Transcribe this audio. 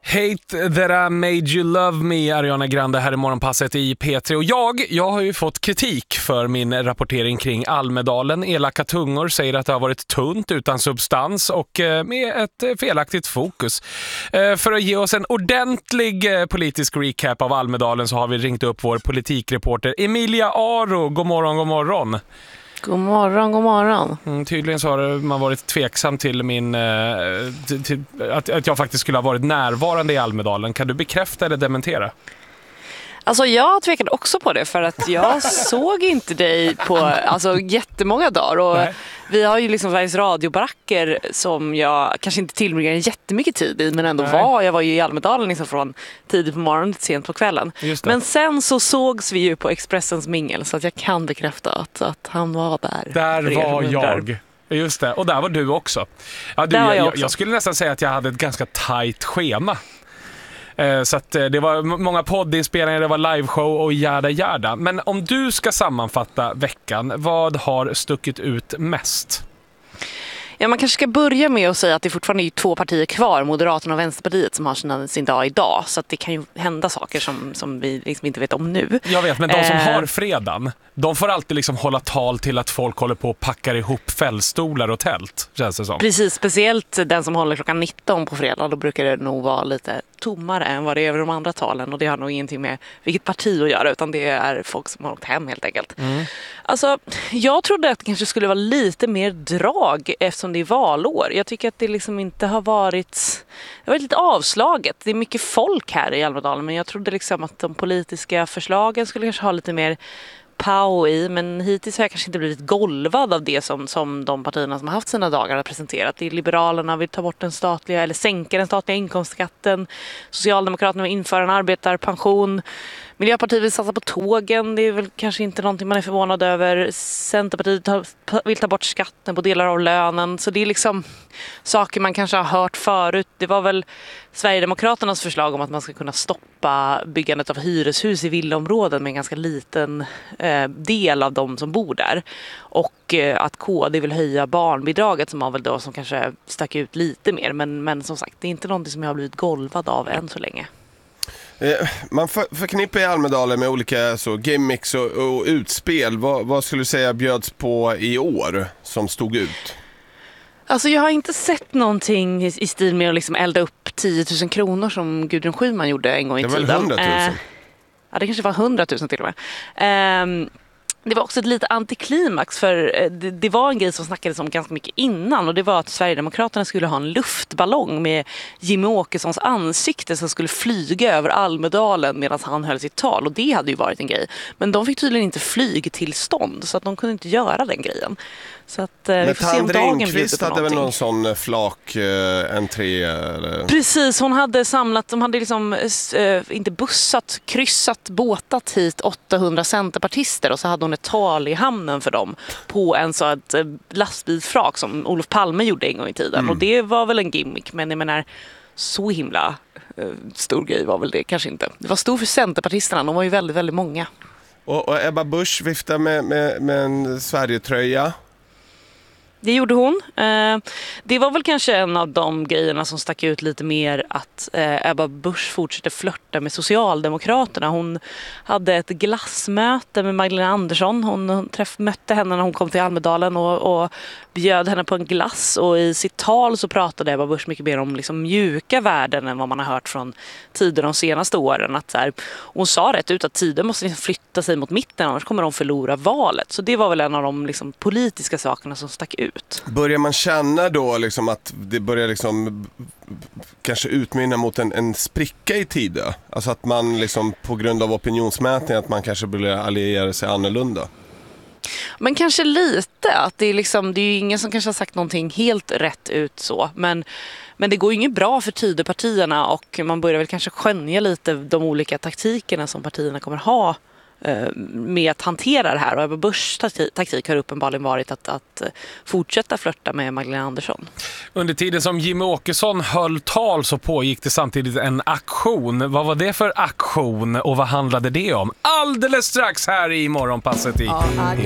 Hate that I made you love me, Ariana Grande här i Morgonpasset i P3. Och jag har ju fått kritik för min rapportering kring Almedalen. Elaka tungor säger att det har varit tunt, utan substans och med ett felaktigt fokus. För att ge oss en ordentlig politisk recap av Almedalen så har vi ringt upp vår politikreporter Emilia Aro. God morgon, god morgon. God morgon, god morgon. Tydligen så har man varit tveksam till att jag faktiskt skulle ha varit närvarande i Almedalen. Kan du bekräfta eller dementera? Alltså jag tvekade också på det för att jag såg inte dig på jättemånga dagar och Nej. Vi har ju liksom Sveriges radiobaracker som jag kanske inte tillbringar jättemycket tid i, men ändå jag var ju i Almedalen liksom från tidigt på morgonen till sent på kvällen. Men sen så sågs vi ju på Expressens mingel så att jag kan bekräfta att han var där. Där var jag. Just det, och där var du också. Ja, jag skulle nästan säga att jag hade ett ganska tajt schema. Så att det var många poddinspelningar, det var liveshow och järda. Men om du ska sammanfatta veckan, vad har stuckit ut mest? Ja, man kanske ska börja med att säga att det fortfarande är 2 partier kvar, Moderaterna och Vänsterpartiet, som har sin dag idag. Så att det kan ju hända saker som vi liksom inte vet om nu. Jag vet, men de som har fredagen, de får alltid liksom hålla tal till att folk håller på och packar ihop fällstolar och tält, känns det som. Precis, speciellt den som håller klockan 19 på fredag. Då brukar det nog vara lite tommare än vad det är över de andra talen. Och det har nog ingenting med vilket parti att göra, utan det är folk som har åkt hem helt enkelt. Alltså, jag trodde att det kanske skulle vara lite mer drag eftersom det är valår. Jag tycker att det liksom inte har varit... Det har varit lite avslaget. Det är mycket folk här i Almedalen, men jag trodde liksom att de politiska förslagen skulle kanske ha lite mer pow i, men hittills har jag kanske inte blivit golvad av det som de partierna som har haft sina dagar har presenterat. Det är Liberalerna vill ta bort sänka den statliga inkomstskatten. Socialdemokraterna vill införa en arbetarpension. Miljöpartiet vill satsa på tågen. Det är väl kanske inte någonting man är förvånad över. Centerpartiet vill ta bort skatten på delar av lönen. Så det är liksom saker man kanske har hört förut. Det var väl Sverigedemokraternas förslag om att man ska kunna stoppa byggandet av hyreshus i villaområden med en ganska liten del av de som bor där. Och att KD vill höja barnbidraget som var väl då som kanske stack ut lite mer. Men som sagt, det är inte någonting som jag har blivit golvad av än så länge. Man förknippar i Almedalen med olika gimmicks och utspel. Vad skulle du säga bjöds på i år som stod ut? Alltså jag har inte sett någonting i stil med att liksom elda upp 10 000 kronor som Gudrun Schyman gjorde en gång i tiden. Det var väl 100 000? Ja, det kanske var 100 000 till och med. Det var också ett lite antiklimax för det var en grej som snackades om ganska mycket innan, och det var att Sverigedemokraterna skulle ha en luftballong med Jimmie Åkessons ansikte som skulle flyga över Almedalen medan han höll sitt tal, och det hade ju varit en grej. Men de fick tydligen inte flygtillstånd så att de kunde inte göra den grejen. Så att vi får se om dagen bjuder på hade väl någon sån entré eller? Precis, hon hade samlat, de hade liksom inte kryssat, båtat hit 800 centerpartister, och så hade hon ett tal i hamnen för dem på en så ett lastbilsfrak som Olof Palme gjorde en gång i tiden. Och det var väl en gimmick, men jag menar, så himla stor grej var väl det kanske inte. Det var stor för centerpartisterna, de var ju väldigt, väldigt många. Och Ebba Busch viftade med en Sverigetröja. Det gjorde hon. Det var väl kanske en av de grejerna som stack ut lite mer, att Ebba Busch fortsätter flirta med Socialdemokraterna. Hon hade ett glassmöte med Magdalena Andersson. Hon mötte henne när hon kom till Almedalen och bjöd henne på en glass. Och i sitt tal så pratade Ebba Busch mycket mer om liksom mjuka värden än vad man har hört från tider de senaste åren. Att så här, hon sa rätt ut att tiden måste liksom flytta sig mot mitten, annars kommer de förlora valet. Så det var väl en av de liksom politiska sakerna som stack ut. Börjar man känna då liksom att det börjar liksom kanske utmynna mot en spricka i tiden? Alltså att man liksom på grund av opinionsmätning att man kanske börjar alliera sig annorlunda? Men kanske lite, att det är ju ingen som kanske har sagt någonting helt rätt ut så, men det går ju inget bra för Tidöpartierna, och man börjar väl kanske skönja lite de olika taktikerna som partierna kommer ha med att hantera det här. Och Ebba Buschs taktik har uppenbarligen varit att fortsätta flirta med Magdalena Andersson. Under tiden som Jimmie Åkesson höll tal så pågick det samtidigt en aktion. Vad var det för aktion och vad handlade det om? Alldeles strax här i Morgonpasset i